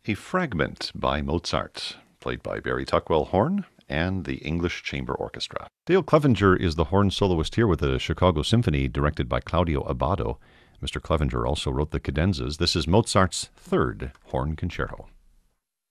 A Fragment by Mozart, played by Barry Tuckwell horn and the English Chamber Orchestra. Dale Clevenger is the horn soloist here with the Chicago Symphony, directed by Claudio Abbado. Mr. Clevenger also wrote the cadenzas. This is Mozart's third horn concerto.